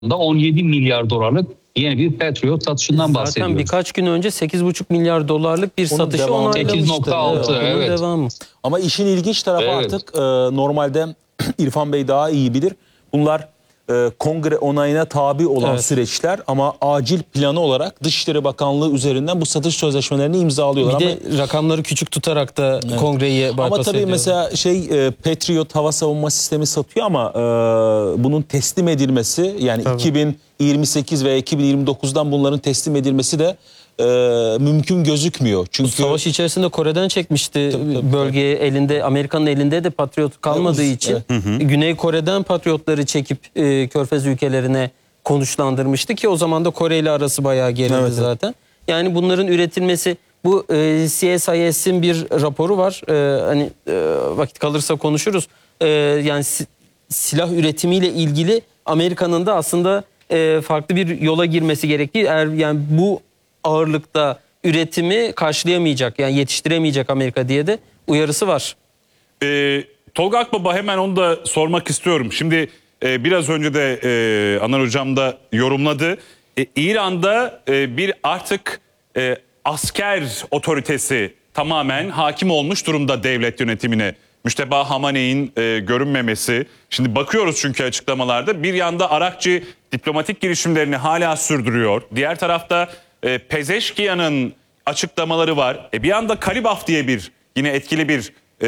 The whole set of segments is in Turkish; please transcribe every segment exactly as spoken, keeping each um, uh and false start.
on yedi milyar dolarlık yeni bir Patriot satışından Zaten bahsediyoruz. Zaten birkaç gün önce sekiz buçuk milyar dolarlık bir Onun satışı onaylamıştı. sekiz nokta altı evet. evet. Devamı. Ama işin ilginç tarafı Evet. artık e, normalde İrfan Bey daha iyi bilir. Bunlar e, kongre onayına tabi olan Evet. süreçler ama acil planı olarak Dışişleri Bakanlığı üzerinden bu satış sözleşmelerini imzalıyorlar. Bir ama, de rakamları küçük tutarak da evet. kongreyi bypass Ama tabii ediyor. mesela şey e, Patriot hava savunma sistemi satıyor ama e, bunun teslim edilmesi yani Tabii. iki bin yirmi sekiz veya iki bin yirmi dokuzdan bunların teslim edilmesi de e, mümkün gözükmüyor. Çünkü Bu savaş içerisinde Kore'den çekmişti Tabii, tabii. bölgeye elinde Amerika'nın elinde de Patriot kalmadığı Evet. için Evet. Güney Kore'den Patriotları çekip e, Körfez ülkelerine konuşlandırmıştı ki o zaman da Kore ile arası bayağı gerildi Evet, zaten. Yani bunların üretilmesi bu e, C S I S'in bir raporu var. E, hani e, vakit kalırsa konuşuruz. E, yani si, silah üretimiyle ilgili Amerika'nın da aslında e, farklı bir yola girmesi gerektiği eğer yani bu ağırlıkta üretimi karşılayamayacak yani yetiştiremeyecek Amerika diye de uyarısı var. Ee, Tolga Akbaba hemen onu da sormak istiyorum. Şimdi e, biraz önce de e, Anar Hocam da yorumladı. E, İran'da e, bir artık e, asker otoritesi tamamen hakim olmuş durumda devlet yönetimine. Müşteba Hamaney'in e, görünmemesi. Şimdi bakıyoruz çünkü açıklamalarda bir yanda Arakçı diplomatik girişimlerini hala sürdürüyor. Diğer tarafta e, Pezeşkiyan'ın açıklamaları var. E, bir yanda Kalibaf diye bir yine etkili bir e,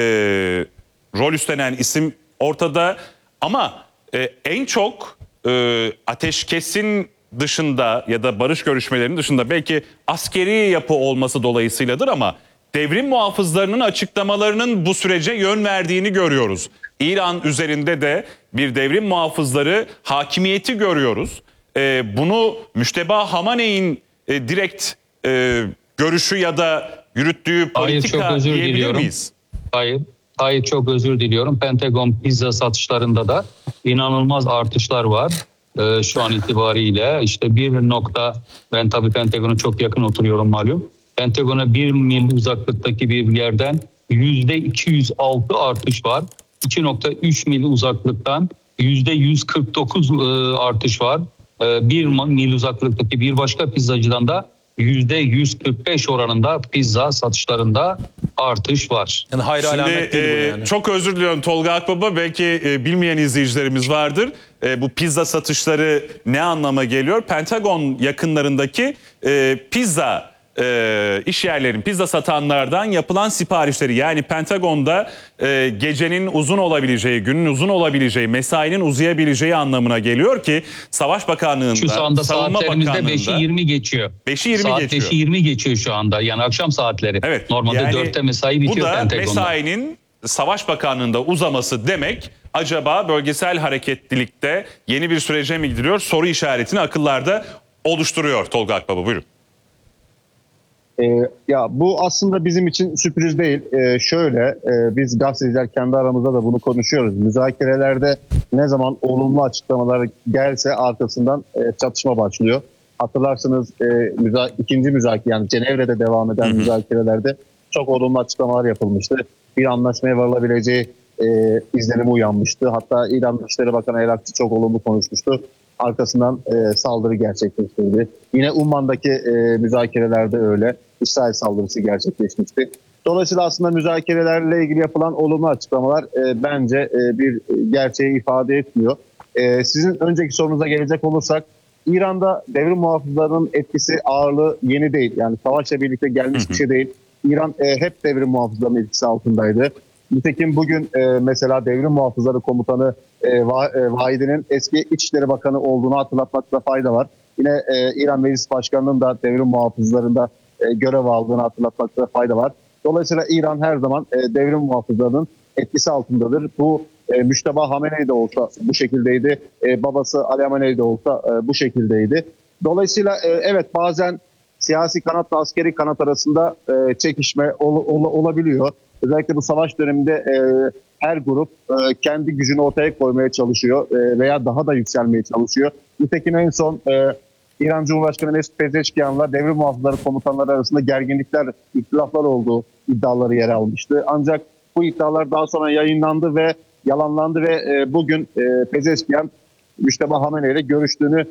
rol üstlenen isim ortada. Ama e, en çok e, ateşkesin dışında ya da barış görüşmelerinin dışında belki askeri yapı olması dolayısıyladır ama devrim muhafızlarının açıklamalarının bu sürece yön verdiğini görüyoruz. İran üzerinde de bir devrim muhafızları hakimiyeti görüyoruz. Ee, bunu Müşteba Hamaney'in e, direkt e, görüşü ya da yürüttüğü politika Hayır, çok özür diyebilir diliyorum. miyiz? Hayır, hayır çok özür diliyorum. Pentagon pizza satışlarında da inanılmaz artışlar var. Ee, şu an itibariyle işte bir nokta ben tabii Pentagon'a çok yakın oturuyorum malum. Pentagon'a bir mil uzaklıktaki bir yerden yüzde iki yüz altı artış var. iki nokta üç mil uzaklıktan yüzde yüz kırk dokuz artış var. Bir mil uzaklıktaki bir başka pizzacıdan da yüzde yüz kırk beş oranında pizza satışlarında artış var. Yani hayır Şimdi alamet değil bu e, yani. çok özür diliyorum Tolga Akbaba. Belki e, bilmeyen izleyicilerimiz vardır. E, bu pizza satışları ne anlama geliyor? Pentagon yakınlarındaki e, pizza e, iş yerlerin, pizza satanlardan yapılan siparişleri. Yani Pentagon'da e, gecenin uzun olabileceği, günün uzun olabileceği, mesainin uzayabileceği anlamına geliyor ki Savaş Bakanlığı'nda, Şu anda Savunma saatlerimizde beşi Bakanlığı'nda yirmi geçiyor. beşi yirmi Saat geçiyor. beşi yirmi geçiyor şu anda. Yani akşam saatleri. Evet. Normalde yani dörtte mesai bitiyor Bu da Pentagon'da. mesainin Savaş Bakanlığı'nda uzaması demek. Acaba bölgesel hareketlilikte yeni bir sürece mi gidiliyor? Soru işaretini akıllarda oluşturuyor Tolga Akbaba. Buyurun. Ee, ya bu aslında bizim için sürpriz değil. Ee, şöyle e, biz gazeteciler kendi aramızda da bunu konuşuyoruz. Müzakerelerde ne zaman olumlu açıklamalar gelse arkasından e, çatışma başlıyor. Hatırlarsınız e, müza ikinci müzakere yani Cenevre'de devam eden hı hı. müzakerelerde çok olumlu açıklamalar yapılmıştı. Bir anlaşmaya varılabileceği e, izlenimi uyanmıştı. Hatta İran Dışişleri Bakanı Erakçı çok olumlu konuşmuştu. Arkasından e, saldırı gerçekleştirdi. Yine Umman'daki e, müzakerelerde öyle. İsrail saldırısı gerçekleşmişti. Dolayısıyla aslında müzakerelerle ilgili yapılan olumlu açıklamalar e, bence e, bir gerçeği ifade etmiyor. E, sizin önceki sorunuza gelecek olursak, İran'da devrim muhafızlarının etkisi, ağırlığı yeni değil. Yani savaşla birlikte gelmiş bir şey değil. İran e, hep devrim muhafızlarının etkisi altındaydı. Nitekim bugün e, mesela devrim muhafızları komutanı e, Va, e, Vahidinin eski İçişleri Bakanı olduğunu hatırlatmakta fayda var. Yine e, İran Meclis Başkanı'nın da devrim muhafızlarında e, görev aldığını hatırlatmakta fayda var. Dolayısıyla İran her zaman e, devrim muhafızlarının etkisi altındadır. Bu e, Müşteba Hamaney de olsa bu şekildeydi. E, babası Ali Hamaney de olsa e, bu şekildeydi. Dolayısıyla e, evet bazen siyasi kanatla askeri kanat arasında e, çekişme ol, ol, olabiliyor. Özellikle bu savaş döneminde e, her grup e, kendi gücünü ortaya koymaya çalışıyor e, veya daha da yükselmeye çalışıyor. Nitekim en son e, İran Cumhurbaşkanı Mesut Pezeşkiyan'la devrim muhafızları komutanları arasında gerginlikler, ihtilaflar olduğu iddiaları yer almıştı. Ancak bu iddialar daha sonra yayınlandı ve yalanlandı ve e, bugün e, Pezeşkiyan Müşteba Hamenei ile görüştüğünü